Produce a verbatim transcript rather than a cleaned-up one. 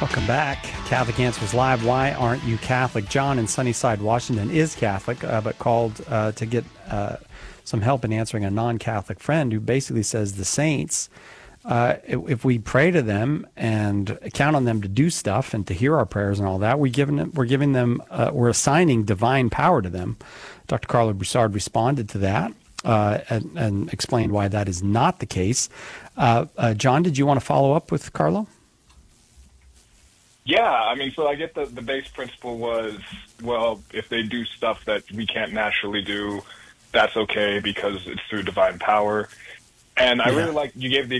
Welcome back. Catholic Answers Live. Why aren't you Catholic? John in Sunnyside, Washington is Catholic, uh, but called uh, to get uh, some help in answering a non-Catholic friend who basically says the saints, uh, if, if we pray to them and count on them to do stuff and to hear our prayers and all that, we giving them, we're giving them, uh, we're assigning divine power to them. Doctor Carlo Broussard responded to that uh, and, and explained why that is not the case. Uh, uh, John, did you want to follow up with Carlo? Yeah, I mean, so I get the, the base principle was, well, if they do stuff that we can't naturally do, that's okay because it's through divine power. And I Yeah. really like, you gave the